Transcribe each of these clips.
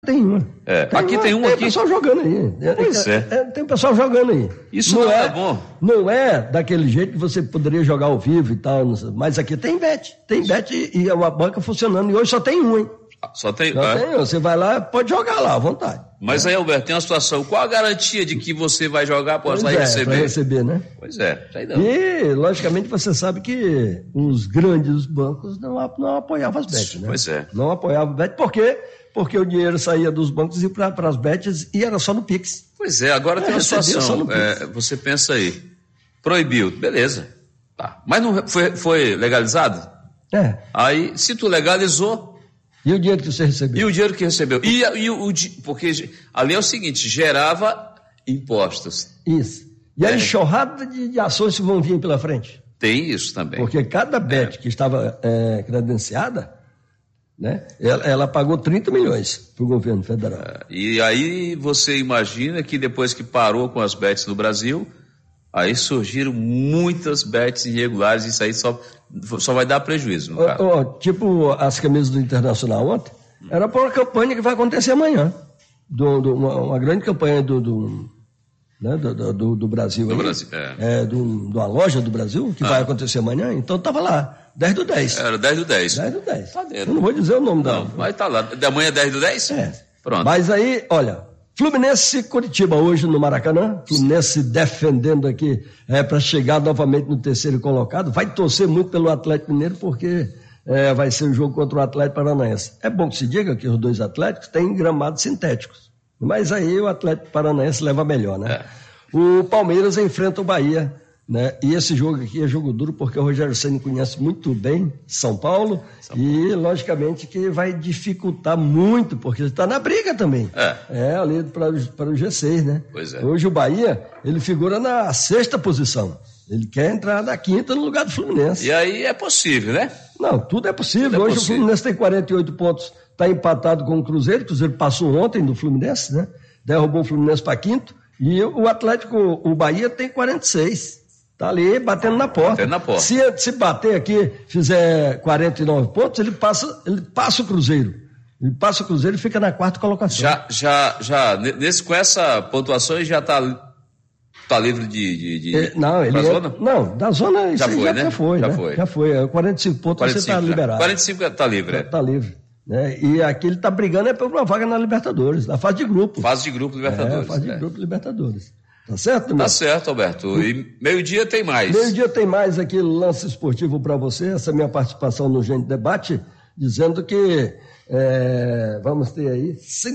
Tem uma. Aqui tem um aqui. Tem pessoal jogando aí. Pois tem pessoal jogando aí. Isso não é bom. Não é daquele jeito que você poderia jogar ao vivo e tal, mas aqui tem bet. Tem bet e é uma banca funcionando. E hoje só tem um, hein? Só tem um. Você vai lá, pode jogar lá à vontade. Mas aí, Alberto, tem uma situação. Qual a garantia de que você vai jogar após lá receber? Para receber, né? Pois é. E, logicamente, você sabe que os grandes bancos não apoiavam as bets, né? Pois é. Não apoiavam bet. Por quê? Porque o dinheiro saía dos bancos e ia para as bets e era só no Pix. Pois é, agora tem uma situação. Você pensa aí, proibiu, beleza. Tá. Mas não foi legalizado? Aí, se tu legalizou... E o dinheiro que você recebeu? Porque ali é o seguinte, gerava impostos. Isso. E a enxurrada de ações que vão vir pela frente. Tem isso também. Porque cada bet que estava credenciada, né, ela pagou 30 milhões para o governo federal. E aí você imagina que depois que parou com as bets no Brasil, aí surgiram muitas bets irregulares, isso aí só vai dar prejuízo, no caso. Tipo as camisas do Internacional ontem, era para uma campanha que vai acontecer amanhã. Uma grande campanha do Brasil. Do aí, Brasil, de uma loja do Brasil, que vai acontecer amanhã, então estava lá, 10 do 10. Era 10 do 10. 10 do 10. Eu não vou dizer o nome não, mas tá lá. Da manhã 10 do 10? Pronto. Mas aí, olha, Fluminense e Curitiba hoje no Maracanã, Fluminense defendendo aqui para chegar novamente no terceiro colocado, vai torcer muito pelo Atlético Mineiro porque vai ser um jogo contra o Atlético Paranaense. É bom que se diga que os dois Atléticos têm gramados sintéticos, mas aí o Atlético Paranaense leva melhor, né? O Palmeiras enfrenta o Bahia, né? E esse jogo aqui é jogo duro porque o Rogério Ceni conhece muito bem São Paulo e logicamente que vai dificultar muito porque está na briga também. Ali para o G6, né? Pois é. Hoje o Bahia, ele figura na 6ª posição. Ele quer entrar na 5ª no lugar do Fluminense. E aí é possível, né? Não, tudo é possível. Hoje o Fluminense tem 48 pontos, está empatado com o Cruzeiro passou ontem do Fluminense, né? Derrubou o Fluminense para 5º e o Atlético, o Bahia tem 46. Está ali batendo na porta. Se bater aqui, fizer 49 pontos, ele passa o Cruzeiro. Ele passa o Cruzeiro e fica na 4ª colocação. Com essa pontuação ele já está livre de zona? Não, da zona já foi, né? Já foi. 45 pontos 45, você está liberado. 45 está livre. Está livre. Né? E aqui ele está brigando por uma vaga na Libertadores, na fase de grupo. Fase de grupo Libertadores. Fase de grupo Libertadores. Tá certo, meu? Tá certo, Alberto. E meio-dia tem mais. Meio-dia tem mais aqui, lance esportivo para você, essa minha participação no Gente Debate, dizendo que vamos ter aí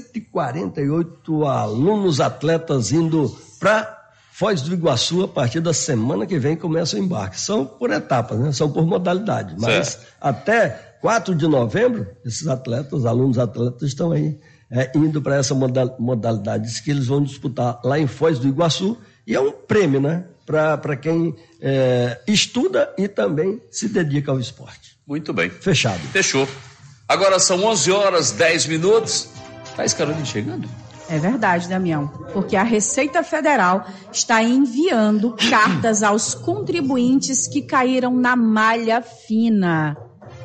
148 alunos atletas indo para Foz do Iguaçu a partir da semana que vem começa o embarque. São por etapas, né? São por modalidade, mas até 4 de novembro, esses alunos atletas estão aí indo para essa modalidade que eles vão disputar lá em Foz do Iguaçu, e é um prêmio, né, para quem estuda e também se dedica ao esporte. Muito bem. Fechado. Fechou. Agora são 11h10. Tá, Carolina, chegando? É verdade, Damião, porque a Receita Federal está enviando cartas aos contribuintes que caíram na malha fina.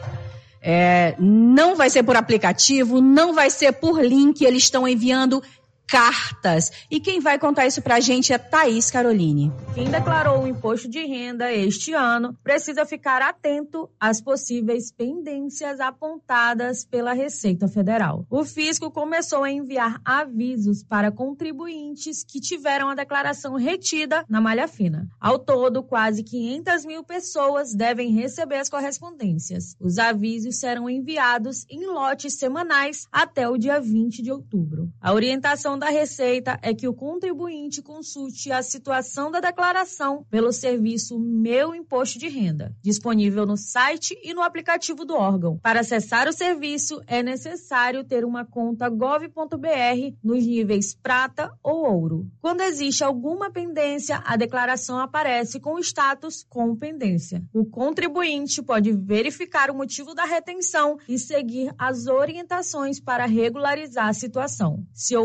Não vai ser por aplicativo, não vai ser por link, eles estão enviando cartas. E quem vai contar isso pra gente é Thaís Caroline. Quem declarou o imposto de renda este ano precisa ficar atento às possíveis pendências apontadas pela Receita Federal. O fisco começou a enviar avisos para contribuintes que tiveram a declaração retida na malha fina. Ao todo, quase 500 mil pessoas devem receber as correspondências. Os avisos serão enviados em lotes semanais até o dia 20 de outubro. A orientação da Receita é que o contribuinte consulte a situação da declaração pelo serviço Meu Imposto de Renda, disponível no site e no aplicativo do órgão. Para acessar o serviço, é necessário ter uma conta gov.br nos níveis prata ou ouro. Quando existe alguma pendência, a declaração aparece com o status com pendência. O contribuinte pode verificar o motivo da retenção e seguir as orientações para regularizar a situação. Se houver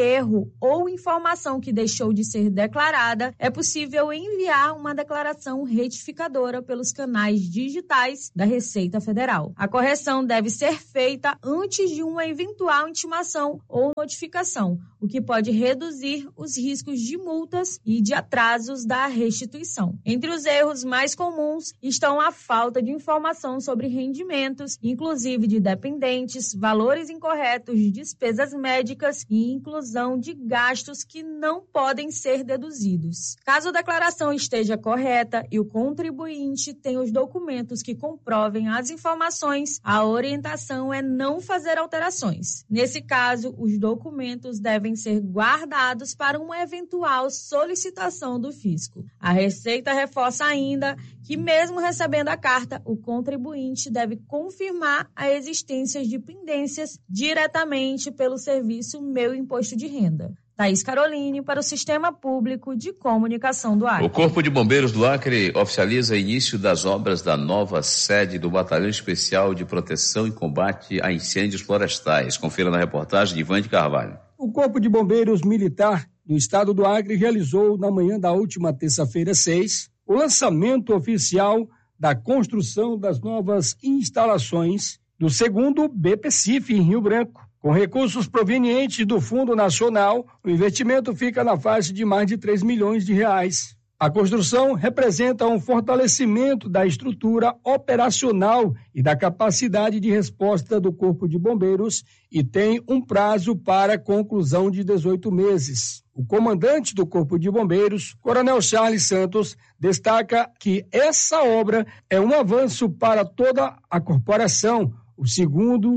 erro ou informação que deixou de ser declarada, é possível enviar uma declaração retificadora pelos canais digitais da Receita Federal. A correção deve ser feita antes de uma eventual intimação ou notificação, o que pode reduzir os riscos de multas e de atrasos da restituição. Entre os erros mais comuns estão a falta de informação sobre rendimentos, inclusive de dependentes, valores incorretos de despesas médicas e inclusão de gastos que não podem ser deduzidos. Caso a declaração esteja correta e o contribuinte tenha os documentos que comprovem as informações, a orientação é não fazer alterações. Nesse caso, os documentos devem ser guardados para uma eventual solicitação do fisco. A Receita reforça ainda que, mesmo recebendo a carta, o contribuinte deve confirmar a existência de pendências diretamente pelo serviço Meu Imposto de Renda. Thaís Caroline, para o Sistema Público de Comunicação do Acre. O Corpo de Bombeiros do Acre oficializa início das obras da nova sede do Batalhão Especial de Proteção e Combate a Incêndios Florestais. Confira na reportagem de Ivan de Carvalho. O Corpo de Bombeiros Militar do Estado do Acre realizou, na manhã da última terça-feira 6, o lançamento oficial da construção das novas instalações do 2º BPCIF em Rio Branco. Com recursos provenientes do Fundo Nacional, o investimento fica na faixa de mais de 3 milhões de reais. A construção representa um fortalecimento da estrutura operacional e da capacidade de resposta do Corpo de Bombeiros e tem um prazo para conclusão de 18 meses. O comandante do Corpo de Bombeiros, Coronel Charles Santos, destaca que essa obra é um avanço para toda a corporação. O 2º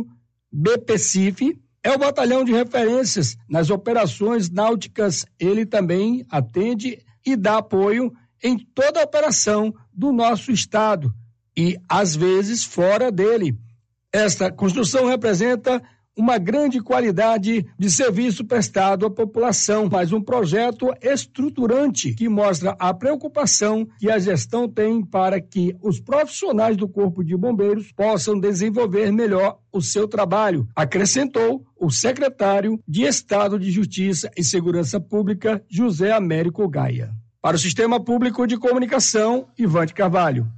BPCIF é o batalhão de referências nas operações náuticas. Ele também atende e dá apoio em toda a operação do nosso estado e, às vezes, fora dele. Esta construção representa uma grande qualidade de serviço prestado à população, mas um projeto estruturante que mostra a preocupação que a gestão tem para que os profissionais do Corpo de Bombeiros possam desenvolver melhor o seu trabalho, acrescentou o secretário de Estado de Justiça e Segurança Pública, José Américo Gaia. Para o Sistema Público de Comunicação, Ivan de Carvalho.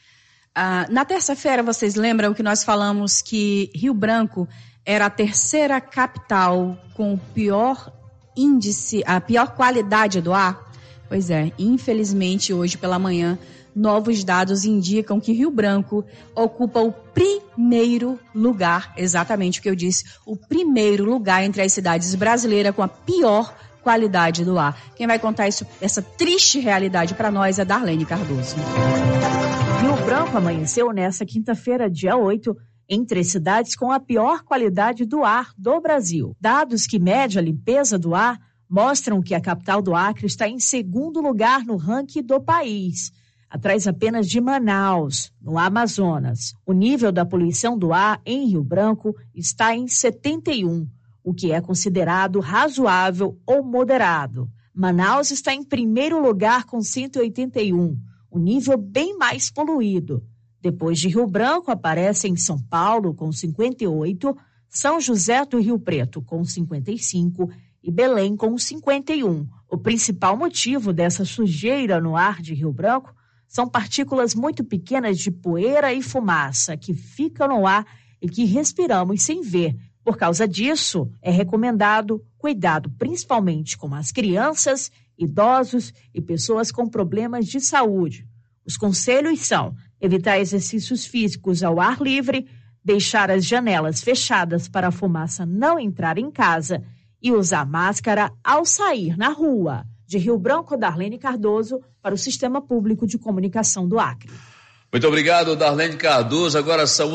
Na terça-feira, vocês lembram que nós falamos que Rio Branco era a terceira capital com o pior índice, a pior qualidade do ar? Pois é, infelizmente hoje pela manhã, novos dados indicam que Rio Branco ocupa o primeiro lugar, exatamente o que eu disse, o primeiro lugar entre as cidades brasileiras com a pior qualidade do ar. Quem vai contar essa triste realidade para nós é Darlene Cardoso. Rio Branco amanheceu nesta quinta-feira, dia 8, entre as cidades com a pior qualidade do ar do Brasil. Dados que medem a limpeza do ar mostram que a capital do Acre está em 2º lugar no ranking do país, atrás apenas de Manaus, no Amazonas. O nível da poluição do ar em Rio Branco está em 71, o que é considerado razoável ou moderado. Manaus está em primeiro lugar com 181, um nível bem mais poluído. Depois de Rio Branco, aparecem São Paulo com 58, São José do Rio Preto com 55 e Belém com 51. O principal motivo dessa sujeira no ar de Rio Branco são partículas muito pequenas de poeira e fumaça que ficam no ar e que respiramos sem ver. Por causa disso, é recomendado cuidado principalmente com as crianças, idosos e pessoas com problemas de saúde. Os conselhos são evitar exercícios físicos ao ar livre, deixar as janelas fechadas para a fumaça não entrar em casa e usar máscara ao sair na rua. De Rio Branco, Darlene Cardoso, para o Sistema Público de Comunicação do Acre. Muito obrigado, Darlene Cardoso. Agora são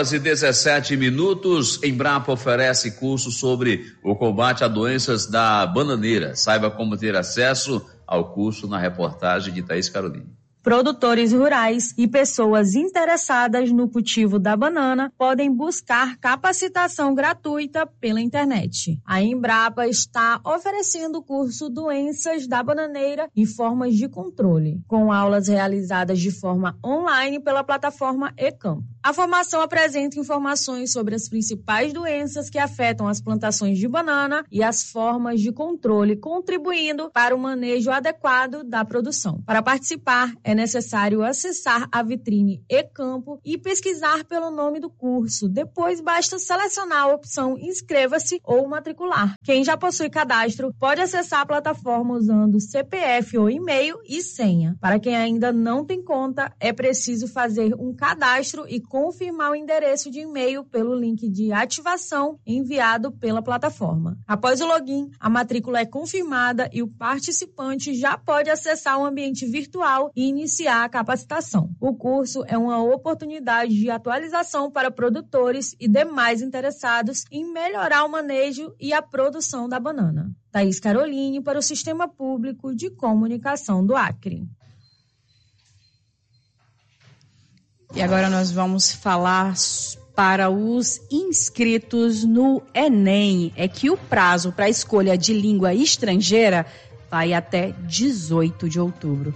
11h17. Embrapa oferece curso sobre o combate a doenças da bananeira. Saiba como ter acesso ao curso na reportagem de Thaís Caroline. Produtores rurais e pessoas interessadas no cultivo da banana podem buscar capacitação gratuita pela internet. A Embrapa está oferecendo o curso Doenças da Bananeira e Formas de Controle, com aulas realizadas de forma online pela plataforma eCampo. A formação apresenta informações sobre as principais doenças que afetam as plantações de banana e as formas de controle, contribuindo para o manejo adequado da produção. Para participar, é necessário acessar a vitrine eCampo e pesquisar pelo nome do curso. Depois, basta selecionar a opção Inscreva-se ou Matricular. Quem já possui cadastro pode acessar a plataforma usando CPF ou e-mail e senha. Para quem ainda não tem conta, é preciso fazer um cadastro e confirmar o endereço de e-mail pelo link de ativação enviado pela plataforma. Após o login, a matrícula é confirmada e o participante já pode acessar o ambiente virtual e iniciar a capacitação. O curso é uma oportunidade de atualização para produtores e demais interessados em melhorar o manejo e a produção da banana. Thaís Caroline para o Sistema Público de Comunicação do Acre. E agora nós vamos falar para os inscritos no Enem. É que o prazo para a escolha de língua estrangeira vai até 18 de outubro.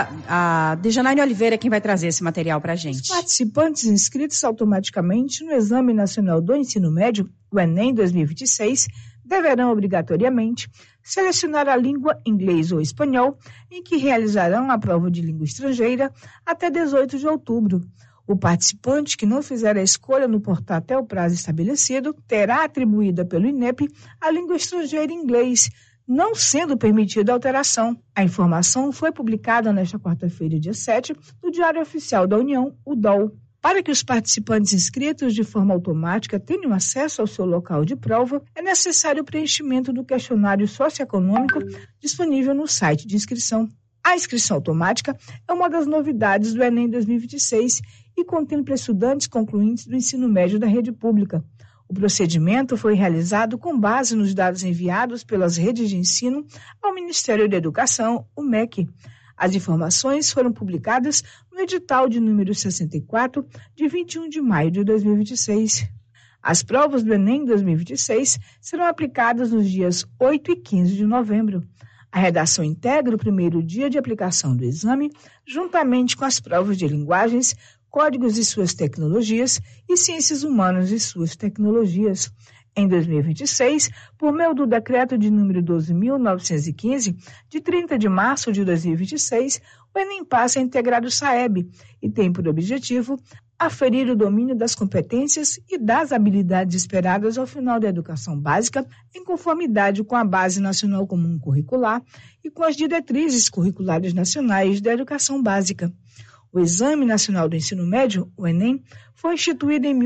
A Dejanaine Oliveira é quem vai trazer esse material para a gente. Os participantes inscritos automaticamente no Exame Nacional do Ensino Médio, o Enem 2026, deverão obrigatoriamente selecionar a língua inglês ou espanhol, em que realizarão a prova de língua estrangeira até 18 de outubro. O participante que não fizer a escolha no portal até o prazo estabelecido terá atribuída pelo INEP a língua estrangeira inglês, não sendo permitida alteração. A informação foi publicada nesta quarta-feira, dia 7, no Diário Oficial da União, o DOL. Para que os participantes inscritos de forma automática tenham acesso ao seu local de prova, é necessário o preenchimento do questionário socioeconômico disponível no site de inscrição. A inscrição automática é uma das novidades do Enem 2026 e contempla estudantes concluintes do ensino médio da rede pública. O procedimento foi realizado com base nos dados enviados pelas redes de ensino ao Ministério da Educação, o MEC. As informações foram publicadas no edital de número 64, de 21 de maio de 2026. As provas do Enem 2026 serão aplicadas nos dias 8 e 15 de novembro. A redação integra o primeiro dia de aplicação do exame, juntamente com as provas de linguagens, códigos e suas tecnologias e ciências humanas e suas tecnologias. Em 2026, por meio do decreto de número 12.915, de 30 de março de 2026, o Enem passa a integrar o SAEB e tem por objetivo aferir o domínio das competências e das habilidades esperadas ao final da educação básica, em conformidade com a Base Nacional Comum Curricular e com as diretrizes curriculares nacionais da educação básica. O Exame Nacional do Ensino Médio, o Enem, foi instituído em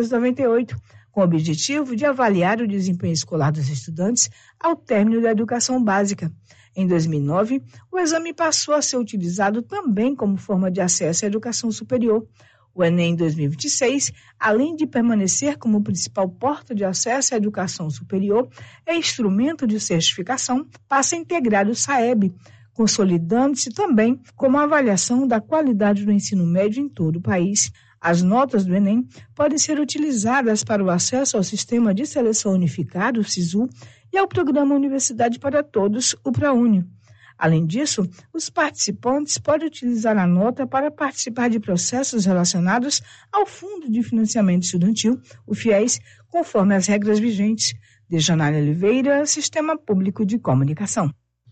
1998, com o objetivo de avaliar o desempenho escolar dos estudantes ao término da educação básica. Em 2009, o exame passou a ser utilizado também como forma de acesso à educação superior. O Enem 2026, além de permanecer como principal porta de acesso à educação superior e instrumento de certificação, passa a integrar o SAEB, consolidando-se também como a avaliação da qualidade do ensino médio em todo o país. As notas do Enem podem ser utilizadas para o acesso ao Sistema de Seleção Unificado, o SISU, e ao Programa Universidade para Todos, o ProUni. Além disso, os participantes podem utilizar a nota para participar de processos relacionados ao Fundo de Financiamento Estudantil, o FIES, conforme as regras vigentes. Dejanaine Oliveira, Sistema Público de Comunicação.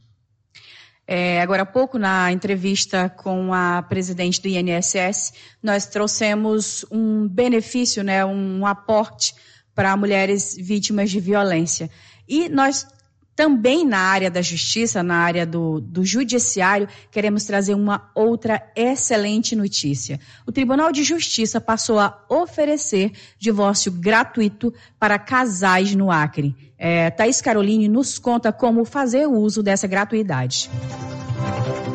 Agora há pouco, na entrevista com a presidente do INSS, nós trouxemos um benefício, um aporte para mulheres vítimas de violência. E nós também na área da justiça, na área do judiciário, queremos trazer uma outra excelente notícia. O Tribunal de Justiça passou a oferecer divórcio gratuito para casais no Acre. Thaís Caroline nos conta como fazer uso dessa gratuidade.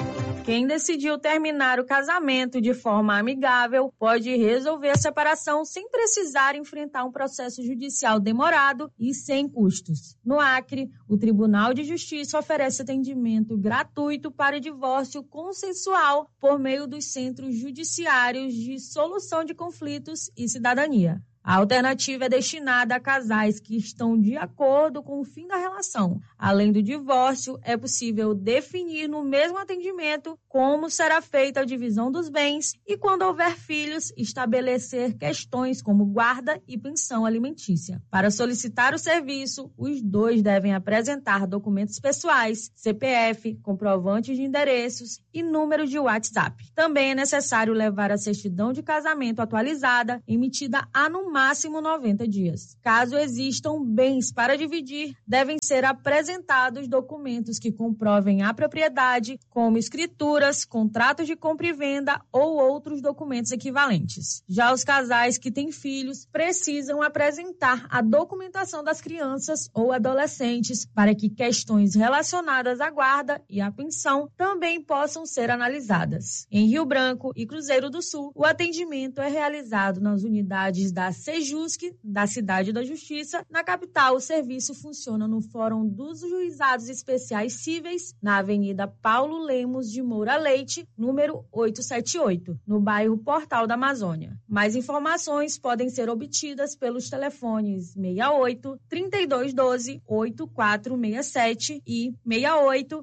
Quem decidiu terminar o casamento de forma amigável pode resolver a separação sem precisar enfrentar um processo judicial demorado e sem custos. No Acre, o Tribunal de Justiça oferece atendimento gratuito para divórcio consensual por meio dos Centros Judiciários de Solução de Conflitos e Cidadania. A alternativa é destinada a casais que estão de acordo com o fim da relação. Além do divórcio, é possível definir no mesmo atendimento como será feita a divisão dos bens e, quando houver filhos, estabelecer questões como guarda e pensão alimentícia. Para solicitar o serviço, os dois devem apresentar documentos pessoais, CPF, comprovantes de endereços e número de WhatsApp. Também é necessário levar a certidão de casamento atualizada, emitida há no máximo 90 dias. Caso existam bens para dividir, devem ser apresentados documentos que comprovem a propriedade, como escrituras, contratos de compra e venda ou outros documentos equivalentes. Já os casais que têm filhos precisam apresentar a documentação das crianças ou adolescentes para que questões relacionadas à guarda e à pensão também possam ser analisadas. Em Rio Branco e Cruzeiro do Sul, o atendimento é realizado nas unidades da Sejusc, da Cidade da Justiça. Na capital, o serviço funciona no Fórum dos Juizados Especiais Cíveis, na Avenida Paulo Lemos de Moura Leite, número 878, no bairro Portal da Amazônia. Mais informações podem ser obtidas pelos telefones 68 3212 8467 e 68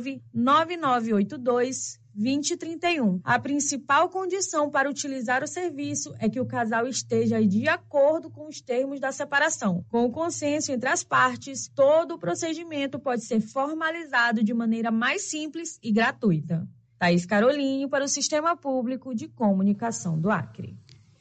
99982 2031. A principal condição para utilizar o serviço é que o casal esteja de acordo com os termos da separação. Com o consenso entre as partes, todo o procedimento pode ser formalizado de maneira mais simples e gratuita. Thaís Caroline para o Sistema Público de Comunicação do Acre.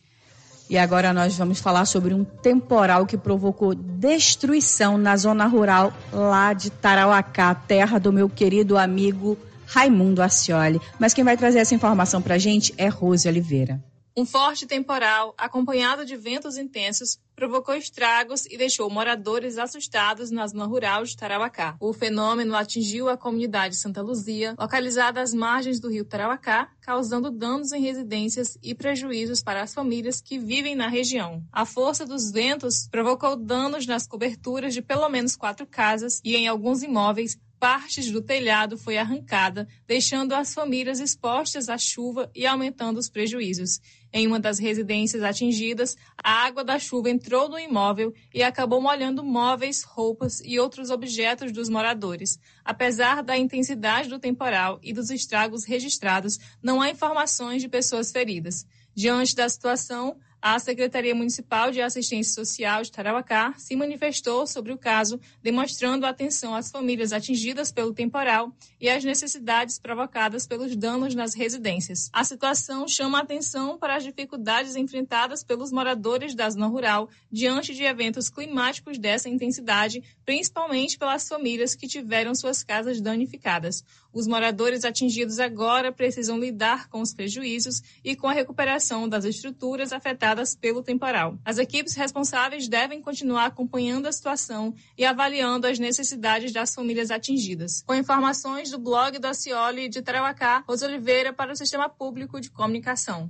E agora nós vamos falar sobre um temporal que provocou destruição na zona rural lá de Tarauacá, terra do meu querido amigo Raimundo Ascioli. Mas quem vai trazer essa informação para a gente é Rose Oliveira. Um forte temporal, acompanhado de ventos intensos, provocou estragos e deixou moradores assustados na zona rural de Tarauacá. O fenômeno atingiu a comunidade Santa Luzia, localizada às margens do rio Tarauacá, causando danos em residências e prejuízos para as famílias que vivem na região. A força dos ventos provocou danos nas coberturas de pelo menos 4 casas e em alguns imóveis, partes do telhado foi arrancada, deixando as famílias expostas à chuva e aumentando os prejuízos. Em uma das residências atingidas, a água da chuva entrou no imóvel e acabou molhando móveis, roupas e outros objetos dos moradores. Apesar da intensidade do temporal e dos estragos registrados, não há informações de pessoas feridas. Diante da situação, a Secretaria Municipal de Assistência Social de Tarauacá se manifestou sobre o caso, demonstrando atenção às famílias atingidas pelo temporal e às necessidades provocadas pelos danos nas residências. A situação chama a atenção para as dificuldades enfrentadas pelos moradores da zona rural diante de eventos climáticos dessa intensidade, principalmente pelas famílias que tiveram suas casas danificadas. Os moradores atingidos agora precisam lidar com os prejuízos e com a recuperação das estruturas afetadas pelo temporal. As equipes responsáveis devem continuar acompanhando a situação e avaliando as necessidades das famílias atingidas. Com informações do blog do Ascioli de Tarauacá, Rose Oliveira para o Sistema Público de Comunicação.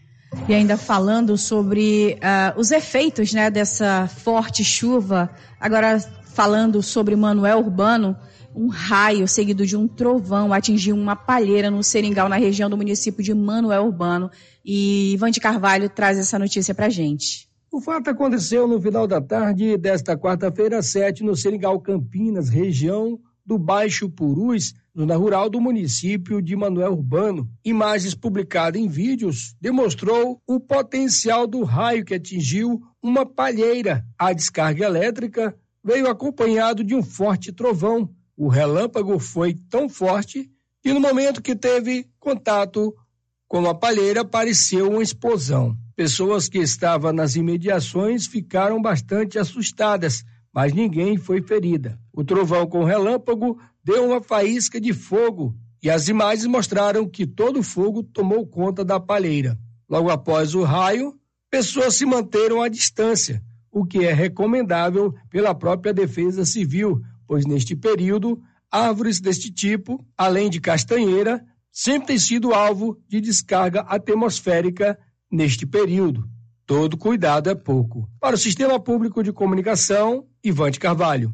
E ainda falando sobre os efeitos, né, dessa forte chuva, agora falando sobre Manoel Urbano, um raio seguido de um trovão atingiu uma palheira no Seringal, na região do município de Manoel Urbano. E Ivan de Carvalho traz essa notícia pra gente. O fato aconteceu no final da tarde desta quarta-feira, 7, no Seringal, Campinas, região do Baixo Purus, zona rural do município de Manoel Urbano. Imagens publicadas em vídeos demonstrou o potencial do raio que atingiu uma palheira. A descarga elétrica veio acompanhado de um forte trovão. O relâmpago foi tão forte que no momento que teve contato com a palheira apareceu uma explosão. Pessoas que estavam nas imediações ficaram bastante assustadas, mas ninguém foi ferida. O trovão com relâmpago deu uma faísca de fogo e as imagens mostraram que todo o fogo tomou conta da palheira. Logo após o raio, pessoas se manteram à distância, o que é recomendável pela própria Defesa Civil, pois neste período, árvores deste tipo, além de castanheira, sempre tem sido alvo de descarga atmosférica neste período. Todo cuidado é pouco. Para o Sistema Público de Comunicação, Ivante Carvalho.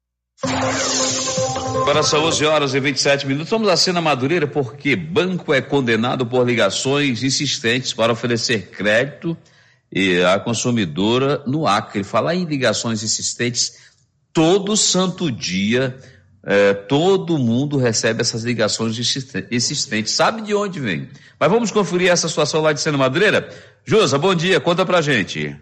Agora são 11h27. Vamos à cena Madureira, porque banco é condenado por ligações insistentes para oferecer crédito à consumidora no Acre. Falar em ligações insistentes, todo santo dia, todo mundo recebe essas ligações insistentes. Sabe de onde vem? Mas vamos conferir essa situação lá de cena Madureira. Josa, bom dia, conta pra gente.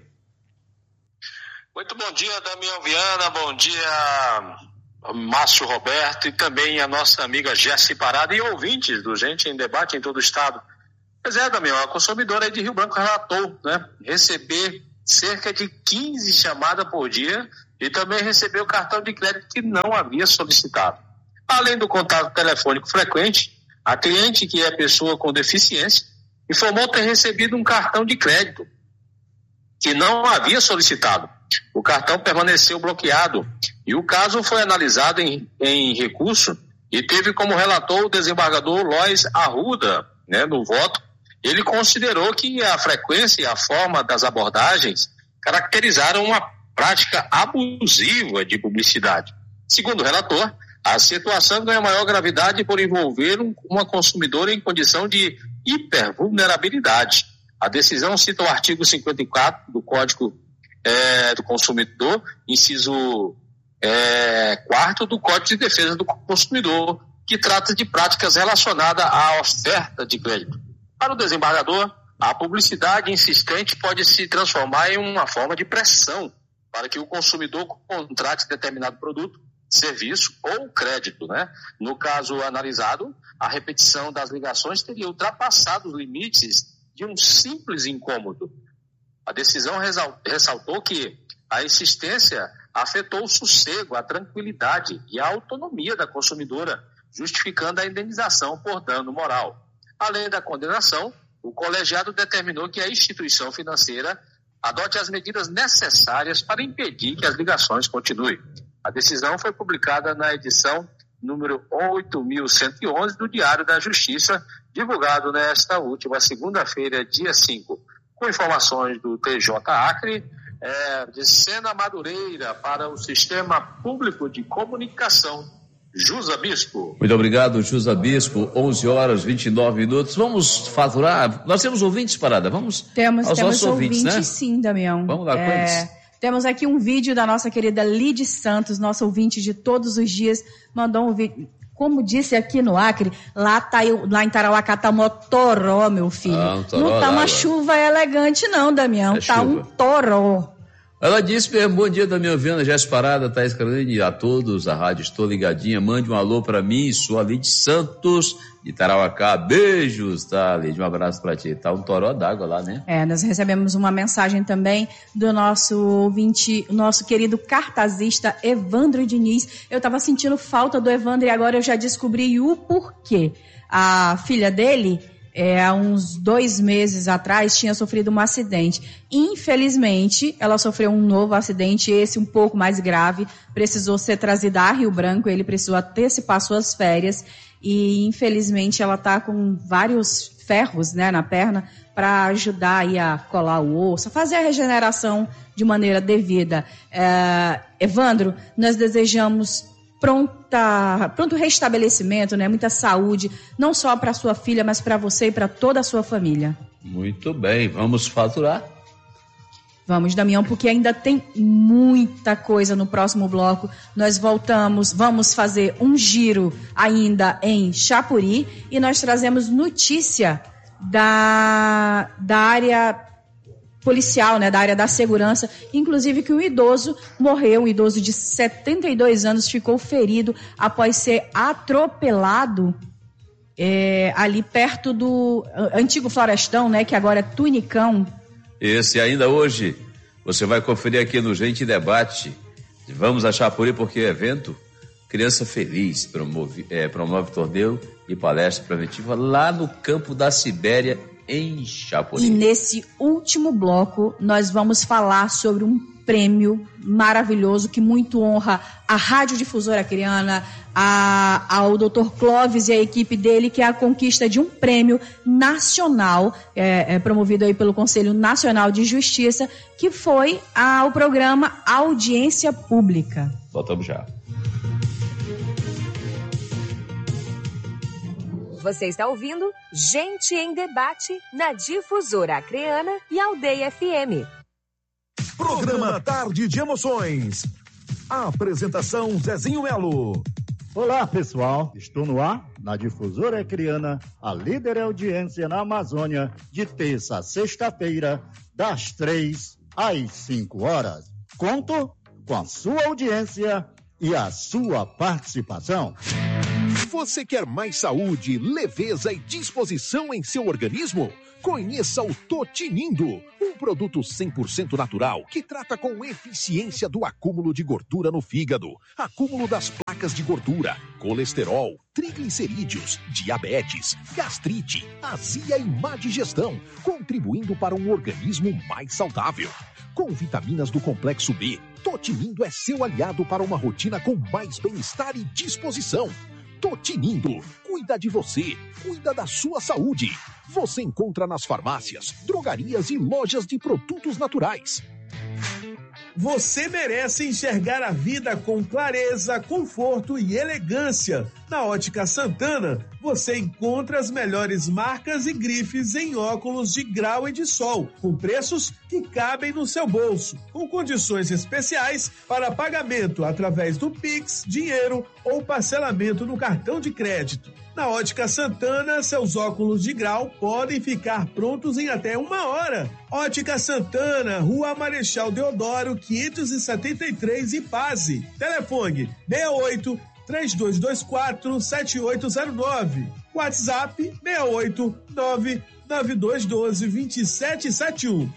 Muito bom dia, Damião Viana, bom dia, Márcio Roberto, e também a nossa amiga Jessi Parada e ouvintes do Gente em Debate em todo o estado. Pois é, Damião, a consumidora aí de Rio Branco relatou, receber cerca de 15 chamadas por dia e também recebeu cartão de crédito que não havia solicitado. Além do contato telefônico frequente, a cliente, que é pessoa com deficiência, informou ter recebido um cartão de crédito que não havia solicitado. O cartão permaneceu bloqueado e o caso foi analisado em recurso e teve como relator o desembargador Lois Arruda, no voto. Ele considerou que a frequência e a forma das abordagens caracterizaram uma prática abusiva de publicidade. Segundo o relator, a situação ganha maior gravidade por envolver uma consumidora em condição de hipervulnerabilidade. A decisão cita o artigo 54 do Código do Consumidor, inciso 4º do Código de Defesa do Consumidor, que trata de práticas relacionadas à oferta de crédito. Para o desembargador, a publicidade insistente pode se transformar em uma forma de pressão para que o consumidor contrate determinado produto, serviço ou crédito, No caso analisado, a repetição das ligações teria ultrapassado os limites de um simples incômodo. A decisão ressaltou que a insistência afetou o sossego, a tranquilidade e a autonomia da consumidora, justificando a indenização por dano moral. Além da condenação, o colegiado determinou que a instituição financeira adote as medidas necessárias para impedir que as ligações continuem. A decisão foi publicada na edição número 8.111 do Diário da Justiça, divulgado nesta última segunda-feira, dia 5. Com informações do TJ Acre, de Sena Madureira, para o Sistema Público de Comunicação, Jusa Bispo. Muito obrigado, Jusa Bispo. 11h29. Vamos faturar. Nós temos ouvintes, Parada? Temos nossos ouvintes, né? Sim, Damião. Vamos lá com eles. Temos aqui um vídeo da nossa querida Lidy Santos, nossa ouvinte de todos os dias, mandou um vídeo. Como disse aqui no Acre, lá em Tarauacá tá um toró, meu filho. Não tá uma chuva elegante não, Damião, tá chuva. Um toró. Ela disse mesmo, bom dia, Damião Viana, Jéssica Parada, Thaís Carolini, a todos, a rádio Estou Ligadinha, mande um alô pra mim, sou a Lidy Santos, de Tarauacá, beijos, tá, Lidy, um abraço pra ti, tá um toró d'água lá, né? Nós recebemos uma mensagem também do nosso ouvinte, nosso querido cartazista Evandro Diniz. Eu tava sentindo falta do Evandro e agora eu já descobri o porquê. A filha dele, há uns 2 meses atrás, tinha sofrido um acidente. Infelizmente, ela sofreu um novo acidente, esse um pouco mais grave, precisou ser trazida a Rio Branco, ele precisou antecipar suas férias e, infelizmente, ela está com vários ferros, na perna para ajudar aí a colar o osso, a fazer a regeneração de maneira devida. Evandro, nós desejamos pronto restabelecimento, muita saúde, não só para sua filha, mas para você e para toda a sua família. Muito bem, vamos faturar? Vamos, Damião, porque ainda tem muita coisa no próximo bloco. Nós vamos fazer um giro ainda em Chapuri e nós trazemos notícia da área policial, da área da segurança, inclusive que um idoso morreu, um idoso de 72 anos ficou ferido após ser atropelado ali perto do antigo Florestão, que agora é Tunicão. Esse ainda hoje, você vai conferir aqui no Gente Debate. Vamos a Chapuri porque é evento Criança Feliz, promove torneio e palestra preventiva lá no Campo da Sibéria, em Chapuri. E nesse último bloco, nós vamos falar sobre um prêmio maravilhoso que muito honra a Rádio Difusora Acreana, ao Dr. Clóvis e a equipe dele, que é a conquista de um prêmio nacional, promovido aí pelo Conselho Nacional de Justiça, que foi o programa Audiência Pública. Voltamos já. Você está ouvindo Gente em Debate na Difusora Acreana e Aldeia FM. Programa Tarde de Emoções. A apresentação Zezinho Melo. Olá, pessoal. Estou no ar na Difusora Acreana, a líder audiência na Amazônia, de terça a sexta-feira, das 3 às 5 horas. Conto com a sua audiência e a sua participação. Você quer mais saúde, leveza e disposição em seu organismo? Conheça o Totinindo, um produto 100% natural que trata com eficiência do acúmulo de gordura no fígado, acúmulo das placas de gordura, colesterol, triglicerídeos, diabetes, gastrite, azia e má digestão, contribuindo para um organismo mais saudável. Com vitaminas do complexo B, Totinindo é seu aliado para uma rotina com mais bem-estar e disposição. Totinindo, cuida de você, cuida da sua saúde. Você encontra nas farmácias, drogarias e lojas de produtos naturais. Você merece enxergar a vida com clareza, conforto e elegância. Na Ótica Santana, você encontra as melhores marcas e grifes em óculos de grau e de sol, com preços que cabem no seu bolso, com condições especiais para pagamento através do Pix, dinheiro ou parcelamento no cartão de crédito. Na Ótica Santana, seus óculos de grau podem ficar prontos em até 1 hora. Ótica Santana, Rua Marechal Deodoro, 573, Ipase. Telefone 68-3224-7809. WhatsApp 689-9212-2771.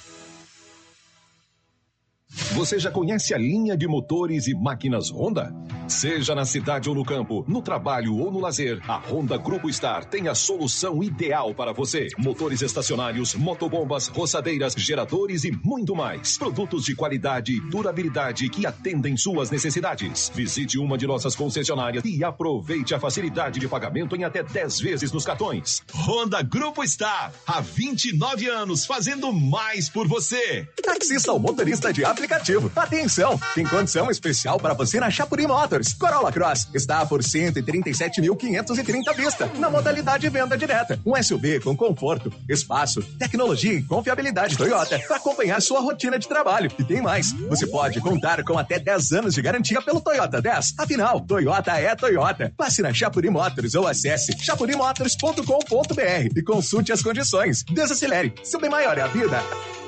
Você já conhece a linha de motores e máquinas Honda? Seja na cidade ou no campo, no trabalho ou no lazer, a Honda Grupo Star tem a solução ideal para você. Motores estacionários, motobombas, roçadeiras, geradores e muito mais. Produtos de qualidade e durabilidade que atendem suas necessidades. Visite uma de nossas concessionárias e aproveite a facilidade de pagamento em até 10 vezes nos cartões. Honda Grupo Star, há 29 anos fazendo mais por você. Taxista ou motorista de aplicativo, atenção, tem condição especial para você na Chapuri Motors. Corolla Cross está por 137.530 à vista, na modalidade venda direta. Um SUV com conforto, espaço, tecnologia e confiabilidade Toyota para acompanhar sua rotina de trabalho. E tem mais, você pode contar com até 10 anos de garantia pelo Toyota 10. Afinal, Toyota é Toyota. Passe na Chapuri Motors ou acesse chapurimotors.com.br e consulte as condições. Desacelere, seu bem maior é a vida.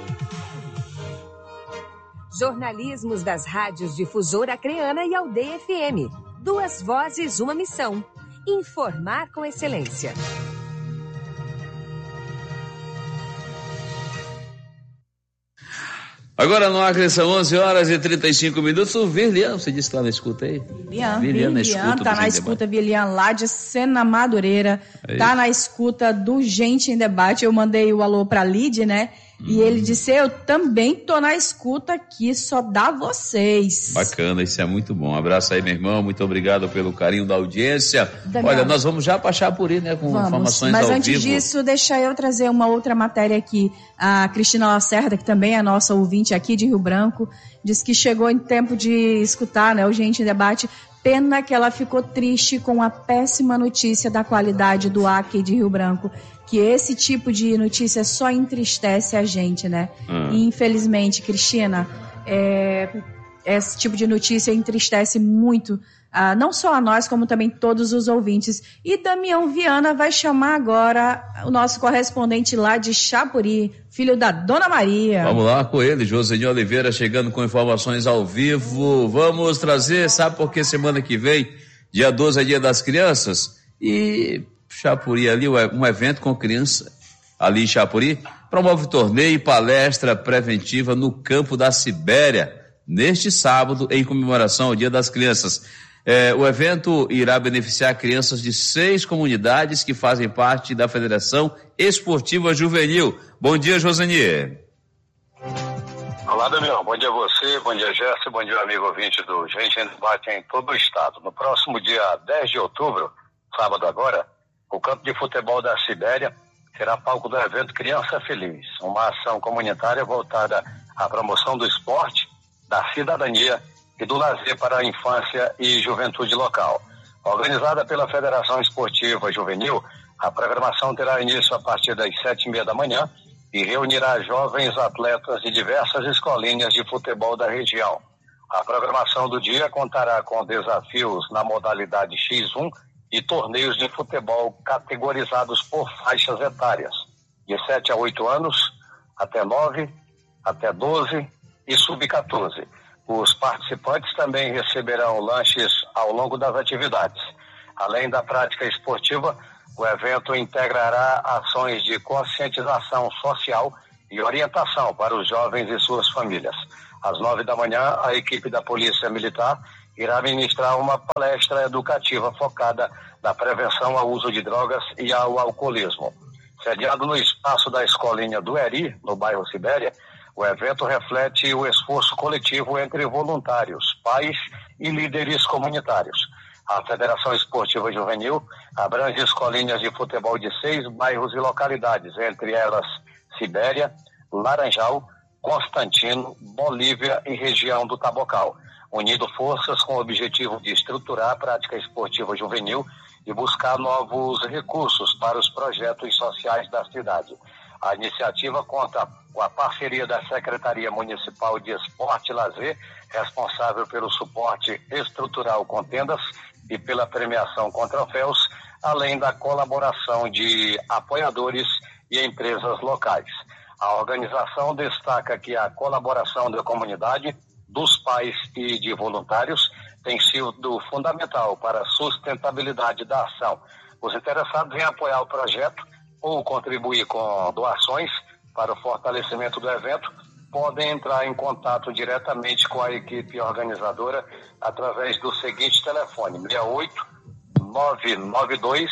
Jornalismos das rádios Difusora Acreana e Aldeia FM. 2 vozes, uma missão. Informar com excelência. Agora no Acre são 11h35. O Virlian, você disse que lá na escuta aí? Virlian tá na escuta, Virlian lá de Sena Madureira, tá na escuta do Gente em Debate. Eu mandei o alô pra Lid, né? E ele disse, eu também tô na escuta aqui, só dá vocês. Bacana, isso é muito bom. Um abraço aí, meu irmão, muito obrigado pelo carinho da audiência. Daniel, olha, nós vamos já pra Chapuri, né, com informações ao vivo. Mas antes disso, deixa eu trazer uma outra matéria aqui. A Cristina Lacerda, que também é nossa ouvinte aqui de Rio Branco, disse que chegou em tempo de escutar, né, o Gente em Debate. Pena que ela ficou triste com a péssima notícia da qualidade do ar aqui de Rio Branco. Que esse tipo de notícia só entristece a gente, né? E infelizmente, Cristina, esse tipo de notícia entristece muito, não só a nós, como também todos os ouvintes. E Damião Viana vai chamar agora o nosso correspondente lá de Chapuri, filho da Dona Maria. Vamos lá com ele, Josenir Oliveira, chegando com informações ao vivo. Vamos trazer, sabe por que semana que vem, dia 12 é dia das crianças? E Chapuri ali, um evento com criança ali em Chapuri, promove torneio e palestra preventiva no Campo da Sibéria, neste sábado, em comemoração ao Dia das Crianças. O evento irá beneficiar crianças de 6 comunidades que fazem parte da Federação Esportiva Juvenil. Bom dia, Josenir. Olá, Damião. Bom dia a você, bom dia, Gerson, bom dia, amigo ouvinte do Gente em Debate em todo o estado. No próximo dia 10 de outubro, sábado agora, o campo de futebol da Sibéria será palco do evento Criança Feliz, uma ação comunitária voltada à promoção do esporte, da cidadania e do lazer para a infância e juventude local. Organizada pela Federação Esportiva Juvenil, a programação terá início a partir das 7h30 da manhã e reunirá jovens atletas de diversas escolinhas de futebol da região. A programação do dia contará com desafios na modalidade X1 e torneios de futebol categorizados por faixas etárias, de 7 a 8 anos, até 9, até 12 e sub-14. Os participantes também receberão lanches ao longo das atividades. Além da prática esportiva, o evento integrará ações de conscientização social e orientação para os jovens e suas famílias. Às 9 da manhã, a equipe da Polícia Militar irá ministrar uma palestra educativa focada na prevenção ao uso de drogas e ao alcoolismo. Sediado no espaço da Escolinha do Eri, no bairro Sibéria, o evento reflete o esforço coletivo entre voluntários, pais e líderes comunitários. A Federação Esportiva Juvenil abrange escolinhas de futebol de 6 bairros e localidades, entre elas Sibéria, Laranjal, Constantino, Bolívia e região do Tabocal, unindo forças com o objetivo de estruturar a prática esportiva juvenil e buscar novos recursos para os projetos sociais da cidade. A iniciativa conta com a parceria da Secretaria Municipal de Esporte e Lazer, responsável pelo suporte estrutural com tendas e pela premiação com troféus, além da colaboração de apoiadores e empresas locais. A organização destaca que a colaboração da comunidade, dos pais e de voluntários tem sido fundamental para a sustentabilidade da ação. Os interessados em apoiar o projeto ou contribuir com doações para o fortalecimento do evento podem entrar em contato diretamente com a equipe organizadora através do seguinte telefone: 68 992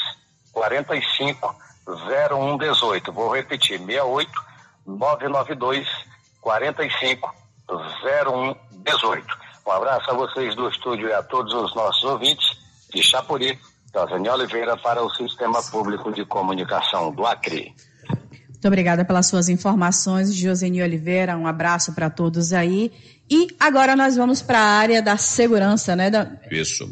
45 0118. Vou repetir: 68 992 45 0118. Um abraço a vocês do estúdio e a todos os nossos ouvintes de Chapuri, Joseni Oliveira para o Sistema Público de Comunicação do Acre. Muito obrigada pelas suas informações, Joseni Oliveira. Um abraço para todos aí. E agora nós vamos para a área da segurança, né? Isso.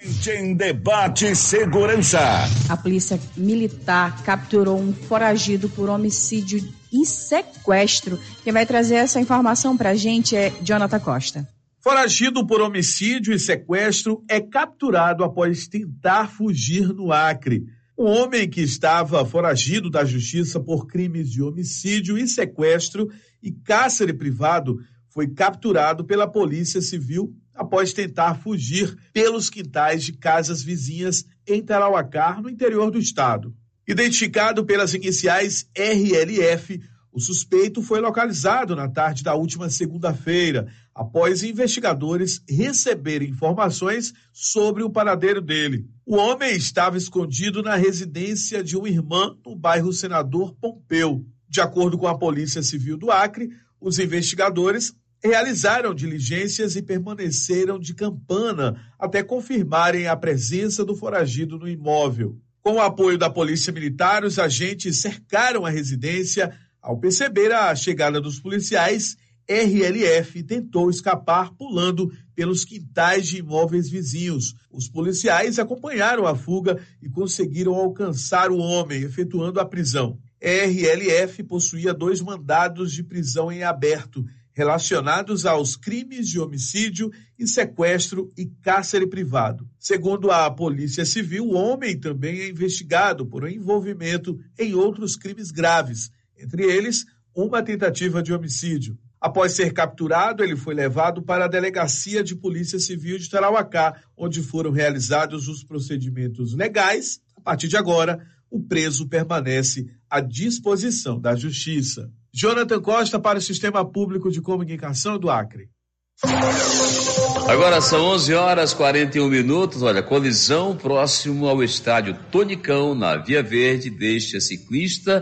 Em Debate Segurança. A Polícia Militar capturou um foragido por homicídio e sequestro. Quem vai trazer essa informação para a gente é Jonathan Costa. Foragido por homicídio e sequestro é capturado após tentar fugir no Acre. Um homem que estava foragido da justiça por crimes de homicídio e sequestro e cárcere privado foi capturado pela Polícia Civil após tentar fugir pelos quintais de casas vizinhas em Tarauacá, no interior do estado. Identificado pelas iniciais RLF, o suspeito foi localizado na tarde da última segunda-feira, após investigadores receberem informações sobre o paradeiro dele. O homem estava escondido na residência de uma irmã no bairro Senador Pompeu. De acordo com a Polícia Civil do Acre, os investigadores realizaram diligências e permaneceram de campana até confirmarem a presença do foragido no imóvel. Com o apoio da Polícia Militar, os agentes cercaram a residência. Ao perceber a chegada dos policiais, RLF tentou escapar pulando pelos quintais de imóveis vizinhos. Os policiais acompanharam a fuga e conseguiram alcançar o homem, efetuando a prisão. RLF possuía 2 mandados de prisão em aberto, relacionados aos crimes de homicídio e sequestro e cárcere privado. Segundo a Polícia Civil, o homem também é investigado por envolvimento em outros crimes graves, entre eles uma tentativa de homicídio. Após ser capturado, ele foi levado para a Delegacia de Polícia Civil de Tarauacá, onde foram realizados os procedimentos legais. A partir de agora, o preso permanece à disposição da Justiça. Jonathan Costa para o Sistema Público de Comunicação do Acre. Agora são 11h41. Olha, colisão próximo ao estádio Tonicão, na Via Verde, deixa ciclista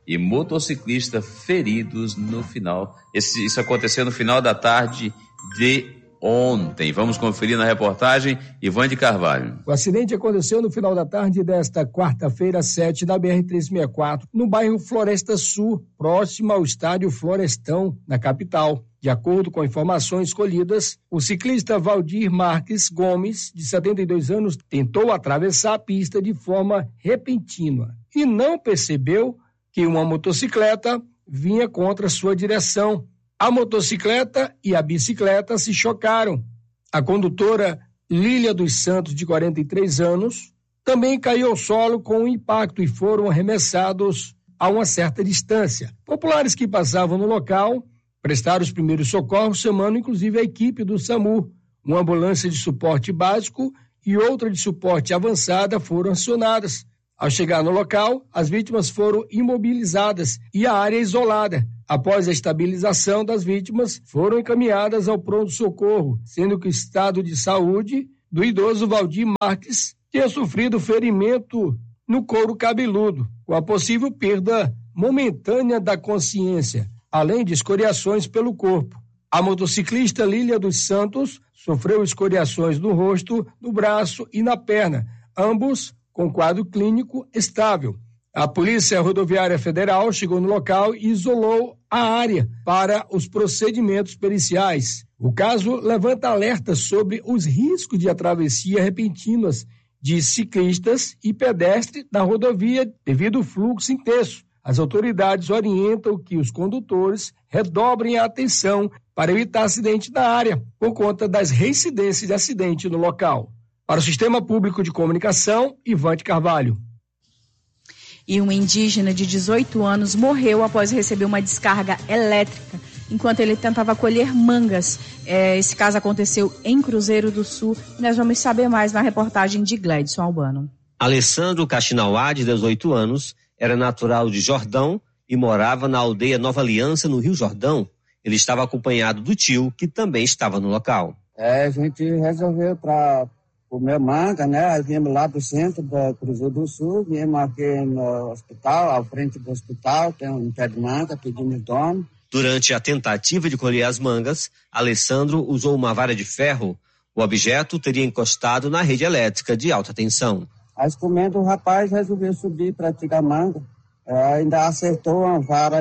e motociclista feridos no final. Isso aconteceu no final da tarde de ontem. Vamos conferir na reportagem, Ivan de Carvalho. O acidente aconteceu no final da tarde desta quarta-feira, 7, na BR-364, no bairro Floresta Sul, próximo ao estádio Florestão, na capital. De acordo com informações colhidas, o ciclista Valdir Marques Gomes, de 72 anos, tentou atravessar a pista de forma repentina e não percebeu que uma motocicleta vinha contra sua direção. A motocicleta e a bicicleta se chocaram. A condutora Lília dos Santos, de 43 anos, também caiu ao solo com o impacto e foram arremessados a uma certa distância. Populares que passavam no local prestaram os primeiros socorros, chamando inclusive a equipe do SAMU. Uma ambulância de suporte básico e outra de suporte avançada foram acionadas. Ao chegar no local, as vítimas foram imobilizadas e a área isolada. Após a estabilização das vítimas, foram encaminhadas ao pronto-socorro, sendo que o estado de saúde do idoso Valdir Marques tinha sofrido ferimento no couro cabeludo, com a possível perda momentânea da consciência, além de escoriações pelo corpo. A motociclista Lília dos Santos sofreu escoriações no rosto, no braço e na perna, ambos com quadro clínico estável. A Polícia Rodoviária Federal chegou no local e isolou a área para os procedimentos periciais. O caso levanta alertas sobre os riscos de travessia repentinas de ciclistas e pedestres na rodovia devido ao fluxo intenso. As autoridades orientam que os condutores redobrem a atenção para evitar acidente na área, por conta das reincidências de acidente no local. Para o Sistema Público de Comunicação, Ivan de Carvalho. E um indígena de 18 anos morreu após receber uma descarga elétrica enquanto ele tentava colher mangas. Esse caso aconteceu em Cruzeiro do Sul. Nós vamos saber mais na reportagem de Gledson Albano. Alessandro Caxinauá, de 18 anos, era natural de Jordão e morava na aldeia Nova Aliança, no Rio Jordão. Ele estava acompanhado do tio, que também estava no local. A gente resolveu para comer manga, né? Aí viemos lá do centro do Cruzeiro do Sul, viemos aqui no hospital, à frente do hospital, tem um pé de manga, pedimos dono. Durante a tentativa de colher as mangas, Alessandro usou uma vara de ferro. O objeto teria encostado na rede elétrica de alta tensão. Aí comendo, o rapaz resolveu subir para tirar manga, ainda acertou uma vara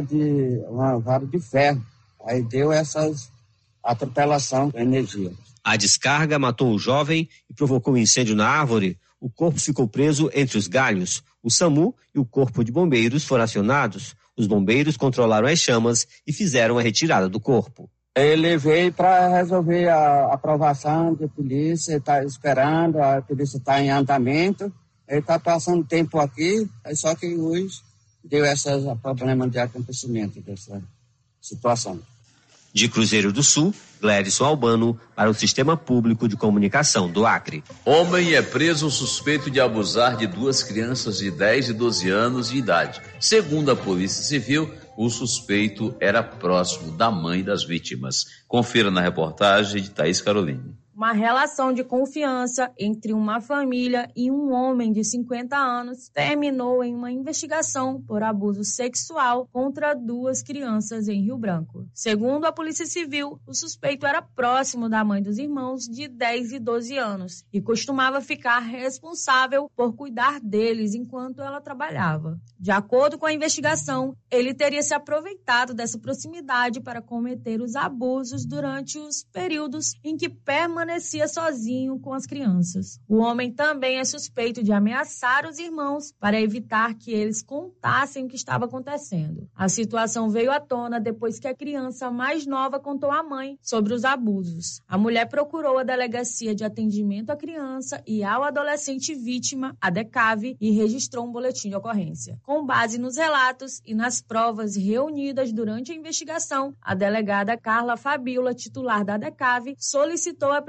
de ferro. Aí deu essas atropelação com energia. A descarga matou o jovem e provocou um incêndio na árvore. O corpo ficou preso entre os galhos. O SAMU e o corpo de bombeiros foram acionados. Os bombeiros controlaram as chamas e fizeram a retirada do corpo. Ele veio para resolver a aprovação da polícia, está esperando, a polícia está em andamento. Ele está passando tempo aqui, só que hoje deu esse problema de acontecimento dessa situação. De Cruzeiro do Sul, Gledson Albano, para o Sistema Público de Comunicação do Acre. Homem é preso suspeito de abusar de duas crianças de 10 e 12 anos de idade. Segundo a Polícia Civil, o suspeito era próximo da mãe das vítimas. Confira na reportagem de Thaís Caroline. Uma relação de confiança entre uma família e um homem de 50 anos terminou em uma investigação por abuso sexual contra duas crianças em Rio Branco. Segundo a Polícia Civil, o suspeito era próximo da mãe dos irmãos de 10 e 12 anos e costumava ficar responsável por cuidar deles enquanto ela trabalhava. De acordo com a investigação, ele teria se aproveitado dessa proximidade para cometer os abusos durante os períodos em que permanecia sozinho com as crianças. O homem também é suspeito de ameaçar os irmãos para evitar que eles contassem o que estava acontecendo. A situação veio à tona depois que a criança mais nova contou à mãe sobre os abusos. A mulher procurou a Delegacia de Atendimento à Criança e ao Adolescente Vítima, a DECAV, e registrou um boletim de ocorrência. Com base nos relatos e nas provas reunidas durante a investigação, a delegada Carla Fabiola, titular da DECAV, solicitou a prisão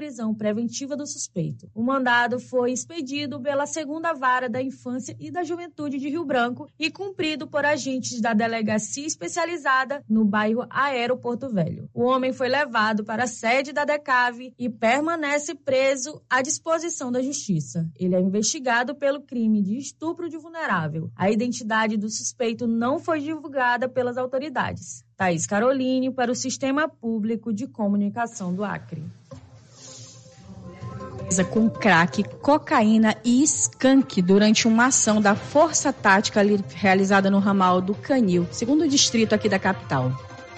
prisão preventiva do suspeito. O mandado foi expedido pela 2ª Vara da Infância e da Juventude de Rio Branco e cumprido por agentes da delegacia especializada no bairro Aero Porto Velho. O homem foi levado para a sede da DECAV e permanece preso à disposição da Justiça. Ele é investigado pelo crime de estupro de vulnerável. A identidade do suspeito não foi divulgada pelas autoridades. Thaís Caroline, para o Sistema Público de Comunicação do Acre. Com crack, cocaína e skunk durante uma ação da Força Tática realizada no ramal do Canil, segundo o distrito aqui da capital.